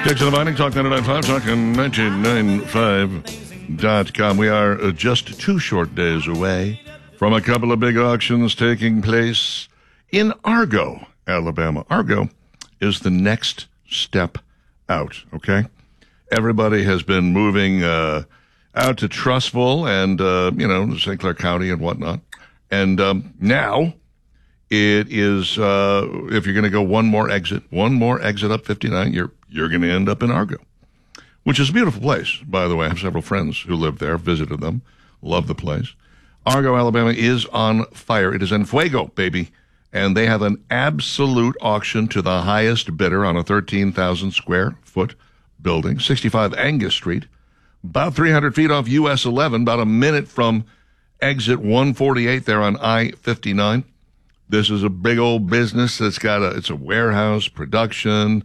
Get to the Mining Talk 99.5, talking 99.5.com. We are just 2 short days away from a couple of big auctions taking place in Argo, Alabama. Argo is the next step out, okay? Everybody has been moving out to Trussville and, St. Clair County and whatnot. And now it is, if you're going to go one more exit up 59, you're going to end up in Argo, which is a beautiful place, by the way. I have several friends who live there, visited them, love the place. Argo, Alabama is on fire. It is en fuego, baby. And they have an absolute auction to the highest bidder on a 13,000 square foot building, 65 Angus Street, about 300 feet off US 11, about a minute from exit 148 there on I-59. This is a big old business that's it's a warehouse, production,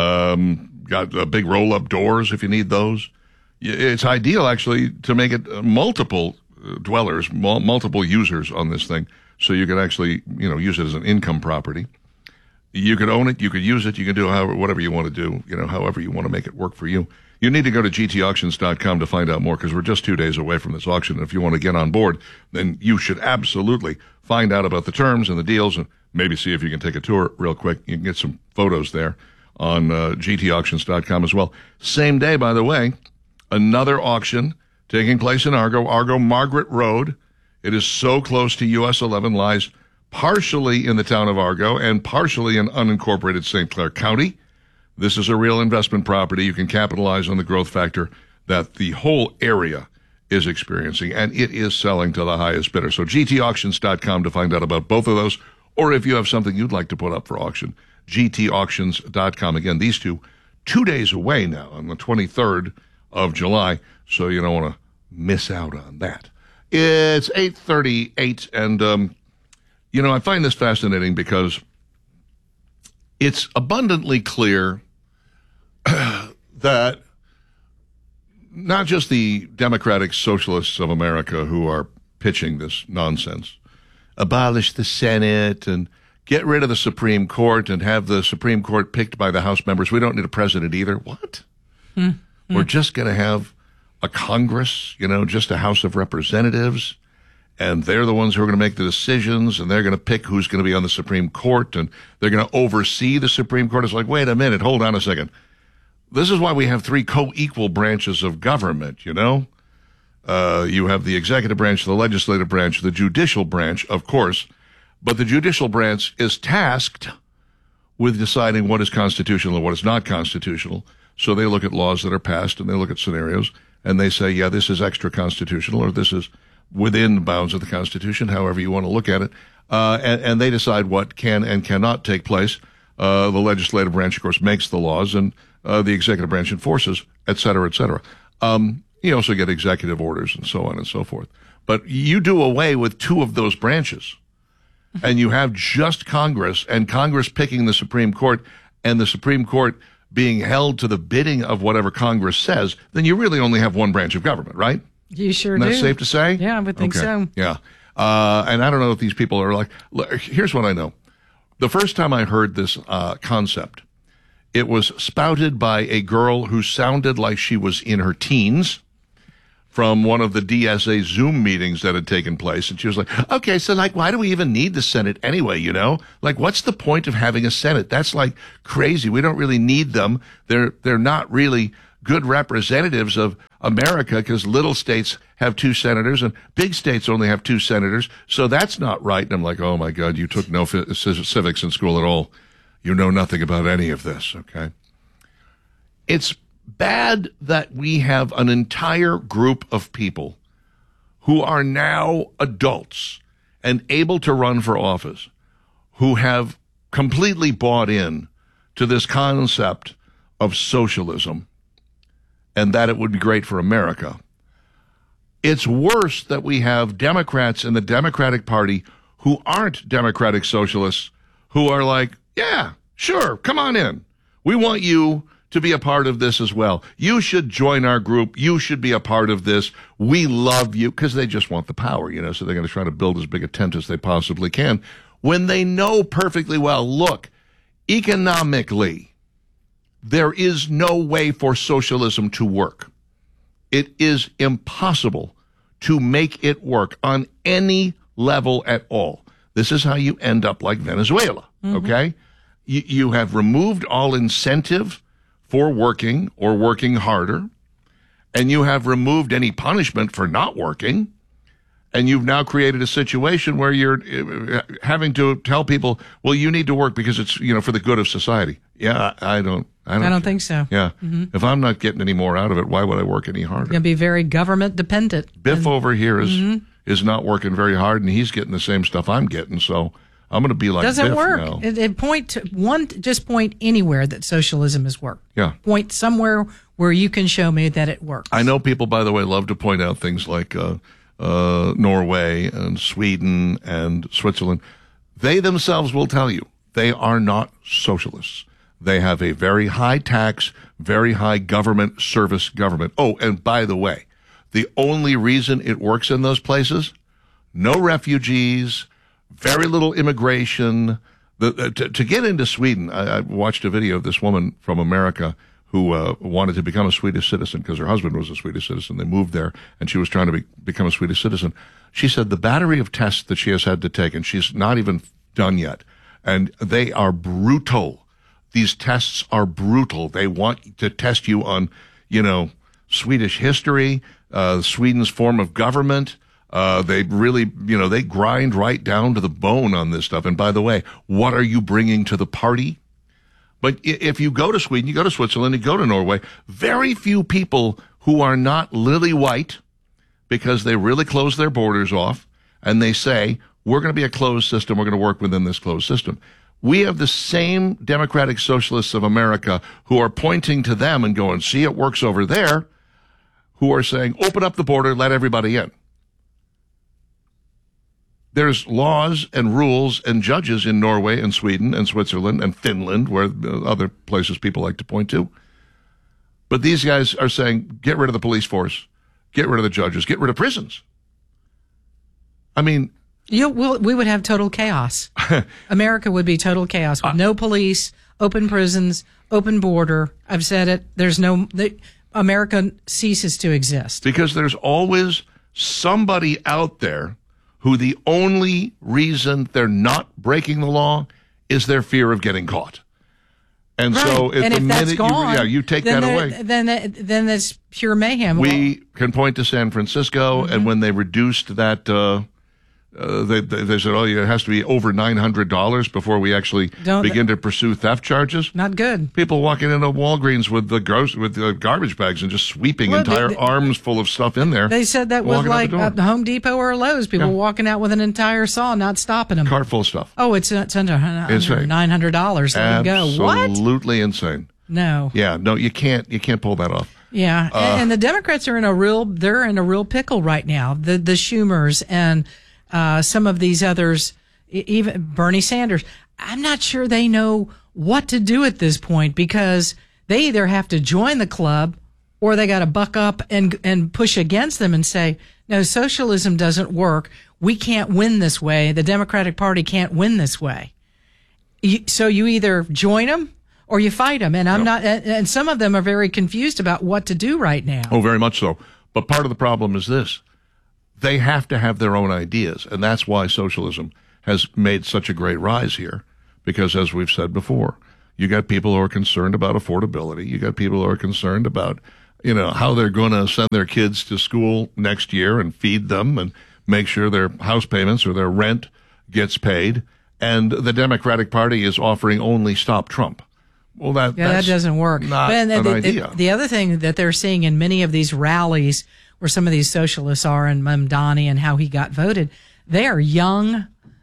got big roll-up doors if you need those. It's ideal, actually, to make it multiple dwellers, multiple users on this thing, so you could actually, use it as an income property. You could own it, you could use it, you can do whatever you want to do, however you want to make it work for you. You need to go to gtauctions.com to find out more, because we're just 2 days away from this auction. And if you want to get on board, then you should absolutely find out about the terms and the deals and maybe see if you can take a tour real quick. You can get some photos there on gtauctions.com as well. Same day, by the way, another auction taking place in Argo Margaret Road. It is so close to US 11, lies partially in the town of Argo and partially in unincorporated St. Clair County. This is a real investment property. You can capitalize on the growth factor that the whole area is experiencing, and it is selling to the highest bidder. So gtauctions.com to find out about both of those, or if you have something you'd like to put up for auction, gtauctions.com. Again, these 2 days away now on the 23rd of July, so you don't want to miss out on that. It's 8:38, and, I find this fascinating because it's abundantly clear that not just the Democratic Socialists of America who are pitching this nonsense, abolish the Senate and get rid of the Supreme Court and have the Supreme Court picked by the House members. We don't need a president either. What? We're just going to have a Congress, just a House of Representatives, and they're the ones who are going to make the decisions, and they're going to pick who's going to be on the Supreme Court, and they're going to oversee the Supreme Court. It's like, wait a minute, hold on a second. This is why we have 3 co-equal branches of government, You have the executive branch, the legislative branch, the judicial branch, of course, but the judicial branch is tasked with deciding what is constitutional and what is not constitutional. So they look at laws that are passed, and they look at scenarios, and they say, yeah, this is extra constitutional, or this is within the bounds of the Constitution, however you want to look at it. And they decide what can and cannot take place. The legislative branch, of course, makes the laws, and the executive branch enforces, et cetera, et cetera. You also get executive orders and so on and so forth. But you do away with 2 of those branches, and you have just Congress, and Congress picking the Supreme Court, and the Supreme Court being held to the bidding of whatever Congress says, then you really only have 1 branch of government, right? You sure do. Isn't that safe to say? Yeah, I would think so. Yeah. And I don't know if these people are like, here's what I know. The first time I heard this concept, it was spouted by a girl who sounded like she was in her teens from one of the DSA Zoom meetings that had taken place. And she was like, okay, so why do we even need the Senate anyway, what's the point of having a Senate? That's crazy. We don't really need them. They're not really good representatives of America, because little states have 2 senators and big states only have 2 senators. So that's not right. And I'm like, oh my God, you took no civics in school at all. You know nothing about any of this. Okay. It's bad that we have an entire group of people who are now adults and able to run for office, who have completely bought in to this concept of socialism and that it would be great for America. It's worse that we have Democrats in the Democratic Party who aren't democratic socialists, who are like, yeah, sure, come on in. We want you to be a part of this as well. You should join our group. You should be a part of this. We love you, because they just want the power, so they're going to try to build as big a tent as they possibly can, when they know perfectly well, look, economically, There is no way for socialism to work. It is impossible to make it work on any level at all. This is how you end up like Venezuela, okay? You have removed all incentive for working or working harder, and you have removed any punishment for not working, and you've now created a situation where you're having to tell people, well, you need to work because it's, for the good of society. Yeah, I don't think so. Yeah. If I'm not getting any more out of it, why would I work any harder? You're going to be very government dependent. Biff over here is not working very hard, and he's getting the same stuff I'm getting, so I'm going to be like Doesn't Biff work. now. Just point anywhere that socialism has worked. Yeah. Point somewhere where you can show me that it works. I know people, by the way, love to point out things like Norway and Sweden and Switzerland. They themselves will tell you they are not socialists. They have a very high tax, very high government service government. Oh, and by the way, the only reason it works in those places, no refugees, very little immigration. To get into Sweden, I watched a video of this woman from America who wanted to become a Swedish citizen because her husband was a Swedish citizen. They moved there, and she was trying to become a Swedish citizen. She said the battery of tests that she has had to take, and she's not even done yet, and they are brutal. These tests are brutal. They want to test you on, Swedish history, Sweden's form of government. They really, they grind right down to the bone on this stuff. And by the way, what are you bringing to the party? But if you go to Sweden, you go to Switzerland, you go to Norway, very few people who are not lily white, because they really close their borders off and they say, we're going to be a closed system. We're going to work within this closed system. We have the same democratic socialists of America who are pointing to them and going, see, it works over there, who are saying, open up the border, let everybody in. There's laws and rules and judges in Norway and Sweden and Switzerland and Finland, where other places people like to point to. But these guys are saying, get rid of the police force, get rid of the judges, get rid of prisons. I mean, we would have total chaos. America would be total chaos with no police, open prisons, open border. I've said it. America ceases to exist. Because there's always somebody out there who the only reason they're not breaking the law is their fear of getting caught. And right. so if the that's minute gone, you take that away. Then that's pure mayhem. We can point to San Francisco, and when they reduced that, they said, it has to be over $900 before we actually begin to pursue theft charges. Not good. People walking into Walgreens with the garbage bags and just sweeping entire arms full of stuff in there. They said that was like Home Depot or Lowe's. People walking out with an entire saw, not stopping them. Cart full of stuff. Oh, it's under $900. Let go. What? Absolutely insane. No. Yeah, no, you can't pull that off. Yeah, and the Democrats are in a real pickle right now. The Schumers and some of these others, even Bernie Sanders, I'm not sure they know what to do at this point, because they either have to join the club or they got to buck up and push against them and say, no, socialism doesn't work. We can't win this way. The Democratic Party can't win this way. So you either join them or you fight them. And and some of them are very confused about what to do right now. Oh, very much so. But part of the problem is this. They have to have their own ideas, and that's why socialism has made such a great rise here, because as we've said before, you got people who are concerned about affordability. You got people who are concerned about, how they're going to send their kids to school next year and feed them and make sure their house payments or their rent gets paid. And the Democratic Party is offering only stop Trump. Well, that doesn't work. Not an idea. The other thing that they're seeing in many of these rallies where some of these socialists are, and Mamdani and how he got voted, they're young,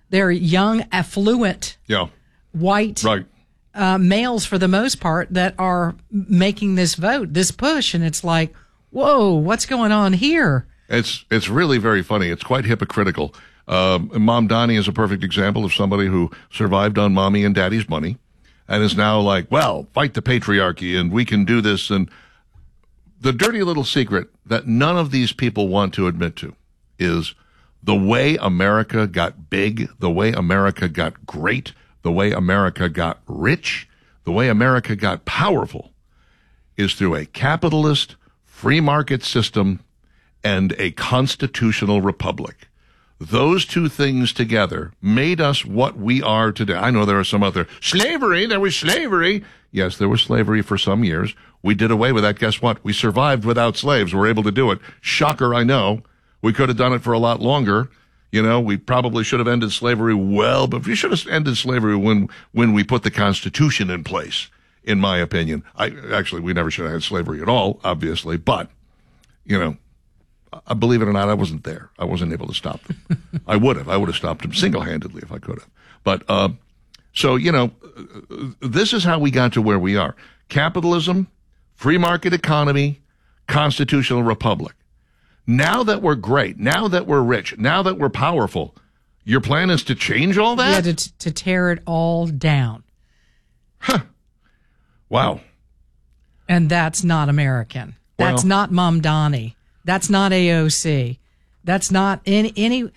affluent, white males for the most part that are making this push. And it's like, whoa, what's going on here? It's really very funny. It's quite hypocritical. Mamdani is a perfect example of somebody who survived on mommy and daddy's money and is now like, well, fight the patriarchy and we can do this. And the dirty little secret that none of these people want to admit to is the way America got big, the way America got great, the way America got rich, The way America got powerful is through a capitalist, free market system and a constitutional republic. Those two things together made us what we are today. I know there are some other slavery. There was slavery. Yes, there was slavery for some years. We did away with that. Guess what? We survived without slaves. We're able to do it. Shocker, I know. We could have done it for a lot longer. You know, we probably should have ended slavery but we should have ended slavery when we put the Constitution in place, in my opinion. We never should have had slavery at all, obviously. But, you know, believe it or not, I wasn't there. I wasn't able to stop them. I would have stopped them single-handedly if I could have. But, so, you know, this is how we got to where we are. Capitalism, free market economy, constitutional republic. Now that we're great, now that we're rich, now that we're powerful, your plan is to change all that? Yeah, to tear it all down. Huh. Wow. And that's not American. That's not Mamdani. That's not AOC. That's not any.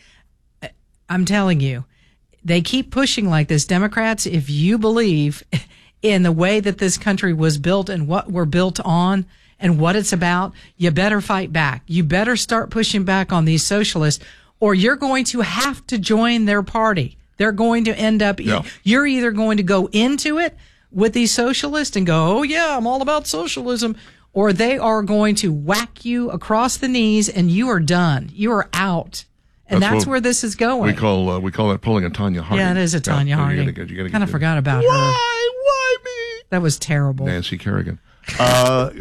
I'm telling you, they keep pushing like this. Democrats, if you believe in the way that this country was built and what we're built on and what it's about, you better fight back. You better start pushing back on these socialists, or you're going to have to join their party. They're going to end up, you're either going to go into it with these socialists and go, oh yeah, I'm all about socialism, or they are going to whack you across the knees and you are done. You are out. And that's where this is going. We call that pulling a Tanya Harding. Yeah, it is a Tanya Harding. Kind of forgot about her. Why me? That was terrible. Nancy Kerrigan. Every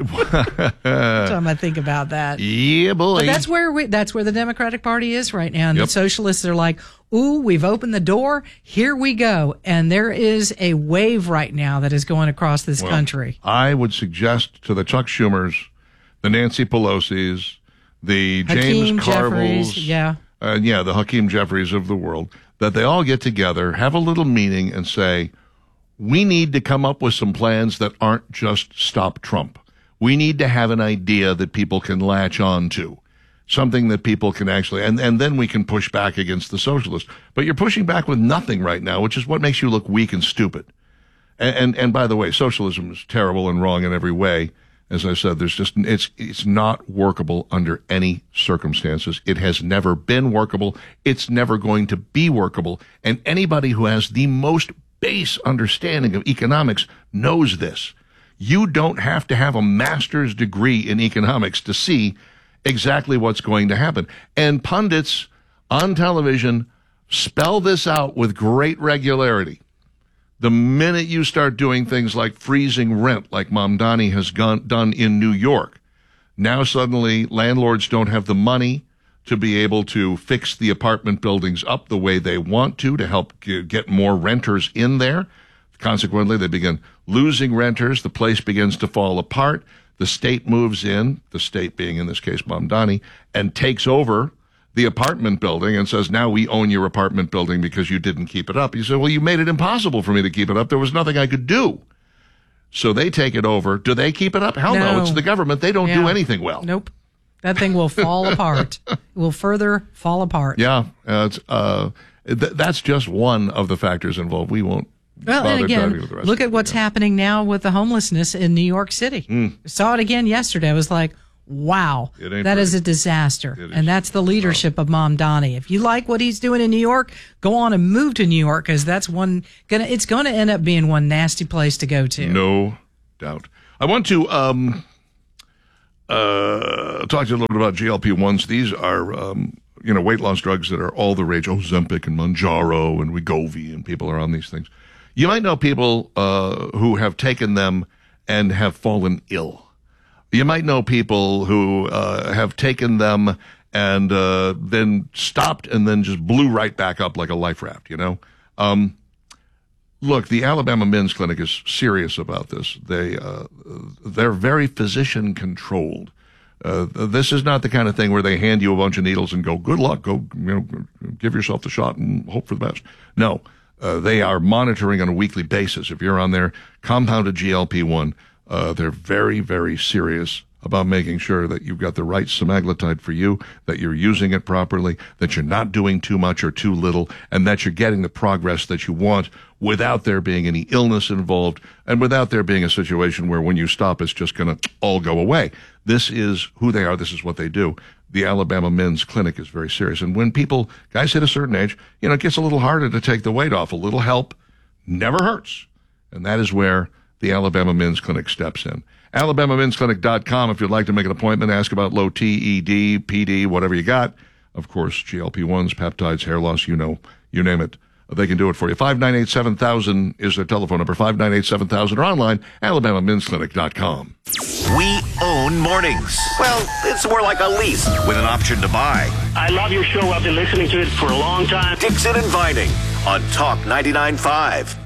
time I think about that. Yeah, boy. But that's where the Democratic Party is right now. And the socialists are like, ooh, we've opened the door. Here we go. And there is a wave right now that is going across this country. I would suggest to the Chuck Schumers, the Nancy Pelosi's, the Hakeem James Carvilles, Jeffries, the Hakeem Jeffries of the world, that they all get together, have a little meeting, and say, we need to come up with some plans that aren't just stop Trump. We need to have an idea that people can latch on to, something that people can actually, and then we can push back against the socialists. But you're pushing back with nothing right now, which is what makes you look weak and stupid. And by the way, socialism is terrible and wrong in every way. As I said, it's not workable under any circumstances. It has never been workable. It's never going to be workable. And anybody who has the most base understanding of economics knows this. You don't have to have a master's degree in economics to see exactly what's going to happen. And pundits on television spell this out with great regularity. The minute you start doing things like freezing rent, like Mamdani has done in New York, now suddenly landlords don't have the money to be able to fix the apartment buildings up the way they want to help get more renters in there. Consequently, they begin losing renters. The place begins to fall apart. The state moves in, the state being in this case Mamdani, and takes over the apartment building and says, now we own your apartment building because you didn't keep it up. You say, well, you made it impossible for me to keep it up. There was nothing I could do. So they take it over. Do they keep it up? Hell no. It's the government. They don't do anything well. Nope. That thing will fall apart. It will further fall apart. Yeah. That's just one of the factors involved. We won't. Well, and again, look at what's happening now with the homelessness in New York City. Saw it again yesterday. I was like, wow, that is a disaster. And that's the leadership of Mamdani. If you like what he's doing in New York, go on and move to New York, because that's it's going to end up being one nasty place to go to. No doubt. I want to talk to you a little bit about GLP-1s. These are weight loss drugs that are all the rage. Ozempic and Mounjaro and Wegovy, and people are on these things. You might know people who have taken them and have fallen ill. You might know people who have taken them and then stopped and then just blew right back up like a life raft, Look, the Alabama Men's Clinic is serious about this. They're very physician controlled. This is not the kind of thing where they hand you a bunch of needles and go, good luck, go, give yourself the shot and hope for the best. No, they are monitoring on a weekly basis. If you're on their compounded GLP-1, they're very, very serious about making sure that you've got the right semaglutide for you, that you're using it properly, that you're not doing too much or too little, and that you're getting the progress that you want without there being any illness involved and without there being a situation where when you stop, it's just going to all go away. This is who they are. This is what they do. The Alabama Men's Clinic is very serious. And when guys hit a certain age, it gets a little harder to take the weight off. A little help never hurts. And that is where the Alabama Men's Clinic steps in. AlabamaMen'sClinic.com if you'd like to make an appointment, ask about low TED, PD, whatever you got. Of course, GLP-1s, peptides, hair loss, you name it. They can do it for you. 598-7000 is their telephone number, 598-7000, or online, AlabamaMen'sClinic.com. We own mornings. Well, it's more like a lease with an option to buy. I love your show. I've been listening to it for a long time. Dixon and Vining on Talk 99.5.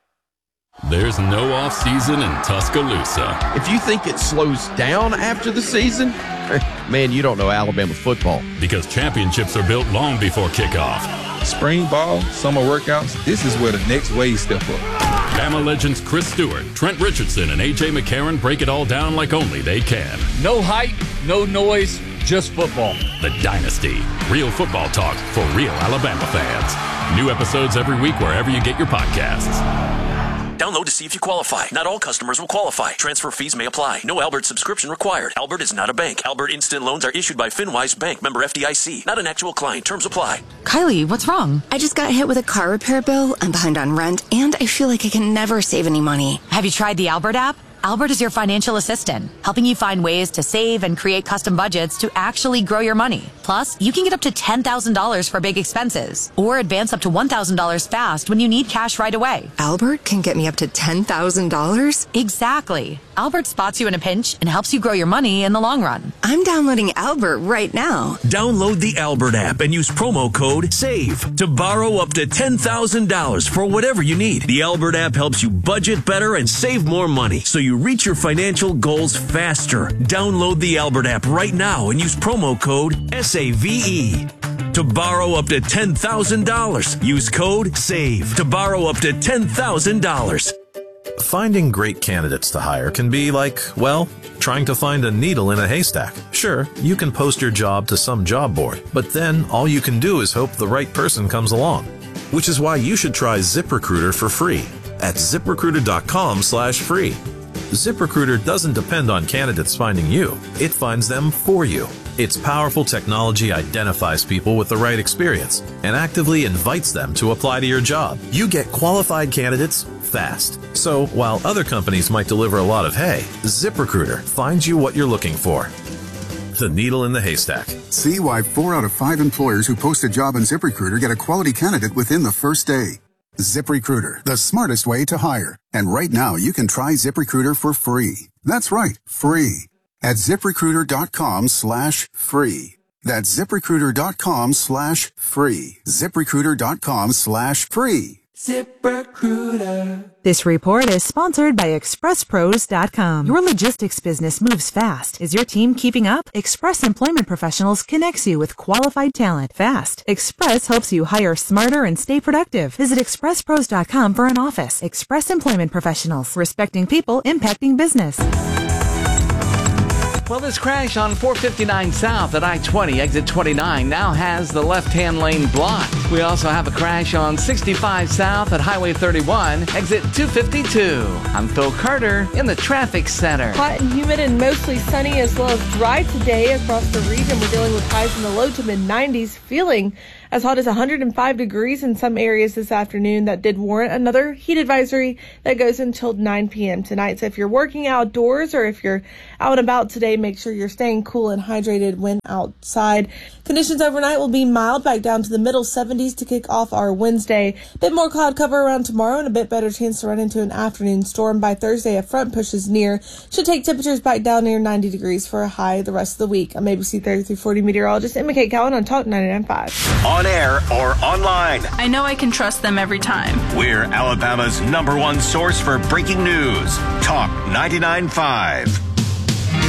There's no off-season in Tuscaloosa. If you think it slows down after the season, man, you don't know Alabama football. Because championships are built long before kickoff. Spring ball, summer workouts, this is where the next wave step up. Bama legends Chris Stewart, Trent Richardson, and A.J. McCarron break it all down like only they can. No hype, no noise, just football. The Dynasty. Real football talk for real Alabama fans. New episodes every week wherever you get your podcasts. Download to see if you qualify. Not all customers will qualify. Transfer fees may apply. No Albert subscription required. Albert is not a bank. Albert Instant Loans are issued by FinWise Bank, member FDIC. Not an actual client. Terms apply. Kylie, what's wrong? I just got hit with a car repair bill. I'm behind on rent, and I feel like I can never save any money. Have you tried the Albert app? Albert is your financial assistant, helping you find ways to save and create custom budgets to actually grow your money. Plus, you can get up to $10,000 for big expenses, or advance up to $1,000 fast when you need cash right away. Albert can get me up to $10,000? Exactly. Albert spots you in a pinch and helps you grow your money in the long run. I'm downloading Albert right now. Download the Albert app and use promo code SAVE to borrow up to $10,000 for whatever you need. The Albert app helps you budget better and save more money, so you reach your financial goals faster. Download the Albert app right now and use promo code SAVE to borrow up to $10,000. Use code SAVE to borrow up to $10,000. Finding great candidates to hire can be like, well, trying to find a needle in a haystack. Sure, you can post your job to some job board, but then all you can do is hope the right person comes along. Which is why you should try ZipRecruiter for free at ZipRecruiter.com/free. ZipRecruiter doesn't depend on candidates finding you. It finds them for you. Its powerful technology identifies people with the right experience and actively invites them to apply to your job. You get qualified candidates fast. So while other companies might deliver a lot of hay, ZipRecruiter finds you what you're looking for. The needle in the haystack. See why 4 out of 5 employers who post a job on ZipRecruiter get a quality candidate within the first day. ZipRecruiter, the smartest way to hire. And right now, you can try ZipRecruiter for free. That's right, free. At ZipRecruiter.com/free. That's ZipRecruiter.com/free. ZipRecruiter.com/free. ZipRecruiter. This report is sponsored by ExpressPros.com. Your logistics business moves fast. Is your team keeping up? Express Employment Professionals connects you with qualified talent fast. Express helps you hire smarter and stay productive. Visit ExpressPros.com for an office. Express Employment Professionals. Respecting people, impacting business. Well, this crash on 459 South at I-20, exit 29, now has the left-hand lane blocked. We also have a crash on 65 South at Highway 31, exit 252. I'm Phil Carter in the traffic center. Hot and humid and mostly sunny as well as dry today across the region. We're dealing with highs in the low to mid-90s, feeling as hot as 105 degrees in some areas this afternoon. That did warrant another heat advisory that goes until 9 p.m. tonight. So if you're working outdoors or if you're out and about today, make sure you're staying cool and hydrated when outside. Conditions overnight will be mild, back down to the middle 70s to kick off our Wednesday. A bit more cloud cover around tomorrow and a bit better chance to run into an afternoon storm. By Thursday, a front pushes near. Should take temperatures back down near 90 degrees for a high the rest of the week. I'm ABC 3340 meteorologist Emma Kate Cowan on Talk 99.5. On air or online, I know I can trust them every time. We're Alabama's #1 source for breaking news. Talk 99.5.